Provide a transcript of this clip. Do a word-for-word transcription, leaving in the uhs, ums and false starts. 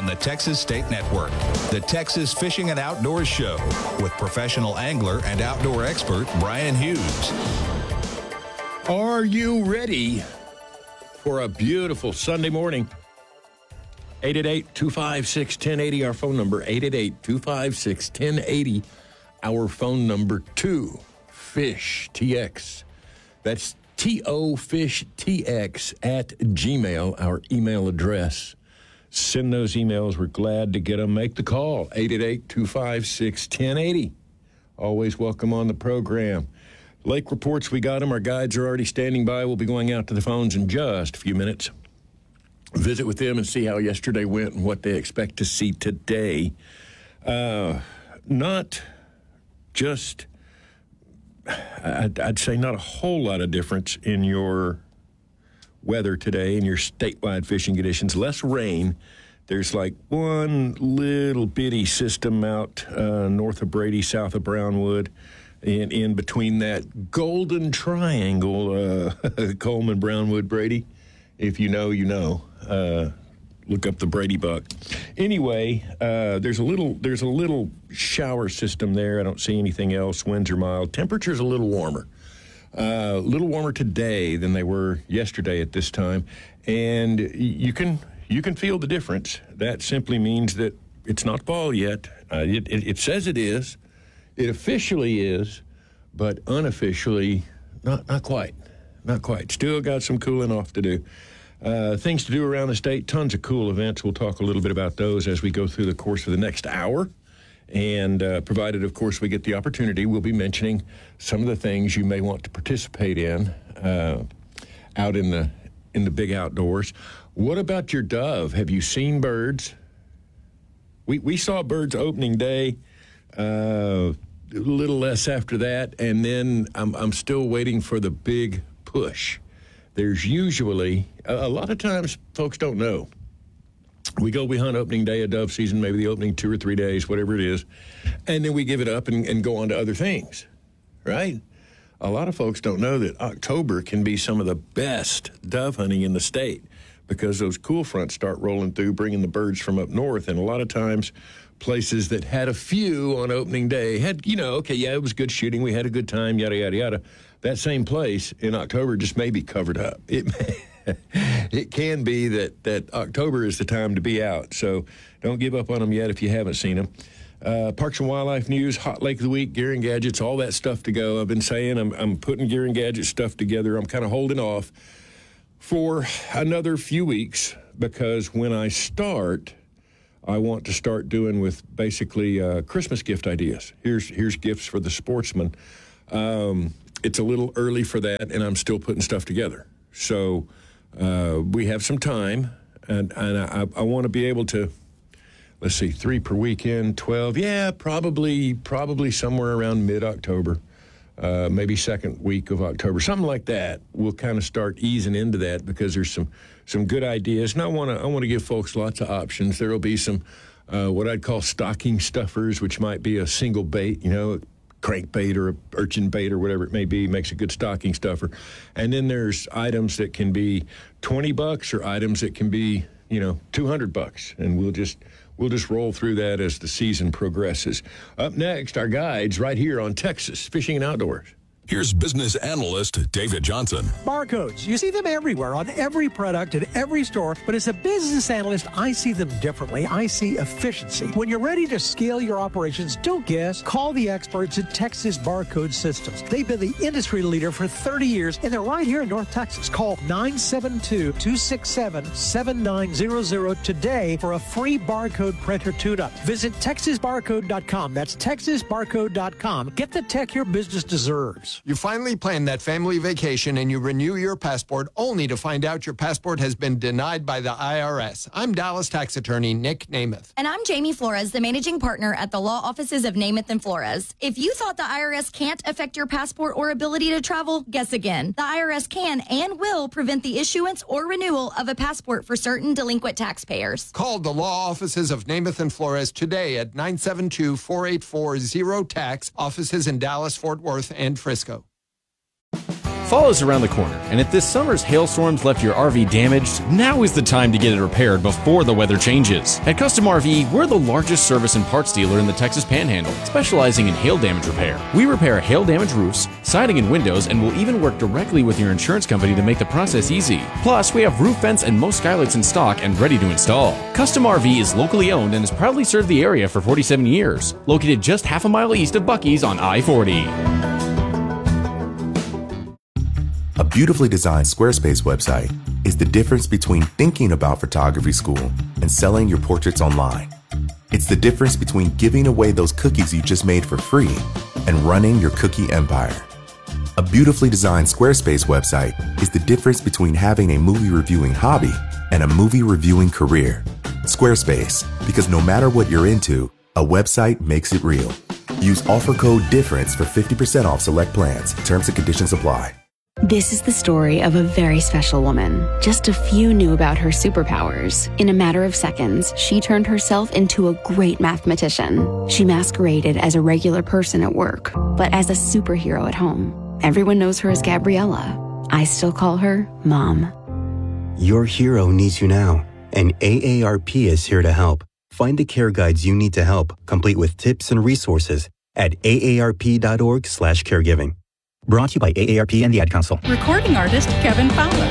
on the Texas State Network. The Texas Fishing and Outdoors Show with professional angler and outdoor expert Brian Hughes. Are you ready for a beautiful Sunday morning? eight eight eight, two five six, one zero eight zero, our phone number. eight eight eight, two five six, one zero eight zero, our phone number. Two, Fish T X. That's T O Fish T X at Gmail, our email address. Send those emails. We're glad to get them. Make the call. eight eight eight, two five six, one zero eight zero. Always welcome on the program. Lake reports, we got them. Our guides are already standing by. We'll be going out to the phones in just a few minutes. Visit with them and see how yesterday went and what they expect to see today. Uh, not just, I'd, I'd say not a whole lot of difference in your weather today and your statewide fishing conditions. Less rain. There's like one little bitty system out uh, north of Brady, south of Brownwood, in, in between that golden triangle, uh, Coleman, Brownwood, Brady. If you know, you know. Uh, look up the Brady Buck. Anyway, uh, there's a little there's a little shower system there. I don't see anything else. Winds are mild. Temperature's a little warmer. Uh, a little warmer today than they were yesterday at this time, and you can you can feel the difference. That simply means that it's not fall yet. Uh, it, it, it says it is. It officially is, but unofficially, not not quite. Not quite. Still got some cooling off to do. Uh, things to do around the state, tons of cool events. We'll talk a little bit about those as we go through the course of the next hour. And uh, provided, of course, we get the opportunity, we'll be mentioning some of the things you may want to participate in uh, out in the in the big outdoors. What about your dove? Have you seen birds? We we saw birds opening day, uh, a little less after that, and then I'm I'm still waiting for the big push. There's usually, a, a lot of times folks don't know. We go, we hunt opening day of dove season, maybe the opening two or three days, whatever it is, and then we give it up and, and go on to other things, right? A lot of folks don't know that October can be some of the best dove hunting in the state because those cool fronts start rolling through, bringing the birds from up north, and a lot of times places that had a few on opening day had, you know, okay, yeah, it was good shooting, we had a good time, yada, yada, yada. That same place in October just may be covered up. It may, it can be that, that October is the time to be out. So don't give up on them yet if you haven't seen them. Uh, Parks and Wildlife News, Hot Lake of the Week, Gear and Gadgets, all that stuff to go. I've been saying I'm, I'm putting Gear and Gadget stuff together. I'm kind of holding off for another few weeks because when I start, I want to start doing with basically uh, Christmas gift ideas. Here's here's gifts for the sportsman. Um, it's a little early for that, and I'm still putting stuff together. So uh, we have some time, and, and I, I want to be able to, let's see, three per weekend, twelve. Yeah, probably probably somewhere around mid-October, uh, maybe second week of October, something like that. We'll kind of start easing into that because there's some some good ideas, and I want to I want to give folks lots of options. There will be some uh, what I'd call stocking stuffers, which might be a single bait, you know, crankbait or a urchin bait or whatever it may be, makes a good stocking stuffer. And then there's items that can be twenty bucks or items that can be, you know, two hundred bucks, and we'll just we'll just roll through that as the season progresses. Up next, our guides right here on Texas Fishing and Outdoors. Here's business analyst David Johnson. Barcodes. You see them everywhere on every product in every store, but as a business analyst, I see them differently. I see efficiency. When you're ready to scale your operations, don't guess. Call the experts at Texas Barcode Systems. They've been the industry leader for thirty years, and they're right here in North Texas. Call nine seven two, two six seven, seven nine zero zero today for a free barcode printer tune-up. Visit texas barcode dot com. That's texas barcode dot com. Get the tech your business deserves. You finally plan that family vacation and you renew your passport only to find out your passport has been denied by the I R S. I'm Dallas tax attorney Nick Namath. And I'm Jamie Flores, the managing partner at the law offices of Namath and Flores. If you thought the I R S can't affect your passport or ability to travel, guess again. The I R S can and will prevent the issuance or renewal of a passport for certain delinquent taxpayers. Call the law offices of Namath and Flores today at nine seven two, four eight four, zero tax, offices in Dallas, Fort Worth, and Frisco. Fall is around the corner, and if this summer's hailstorms left your R V damaged, now is the time to get it repaired before the weather changes. At Custom R V, we're the largest service and parts dealer in the Texas Panhandle, specializing in hail damage repair. We repair hail damaged roofs, siding and windows, and will even work directly with your insurance company to make the process easy. Plus, we have roof vents and most skylights in stock and ready to install. Custom R V is locally owned and has proudly served the area for forty-seven years. Located just half a mile east of Buc-ee's on I forty. A beautifully designed Squarespace website is the difference between thinking about photography school and selling your portraits online. It's the difference between giving away those cookies you just made for free and running your cookie empire. A beautifully designed Squarespace website is the difference between having a movie reviewing hobby and a movie reviewing career. Squarespace, because no matter what you're into, a website makes it real. Use offer code DIFFERENCE for fifty percent off select plans. Terms and conditions apply. This is the story of a very special woman. Just a few knew about her superpowers. In a matter of seconds, she turned herself into a great mathematician. She masqueraded as a regular person at work, but as a superhero at home. Everyone knows her as Gabriella. I still call her Mom. Your hero needs you now, and A A R P is here to help. Find the care guides you need to help, complete with tips and resources at A A R P dot org slash caregiving. Brought to you by A A R P and the Ad Council. Recording artist Kevin Fowler.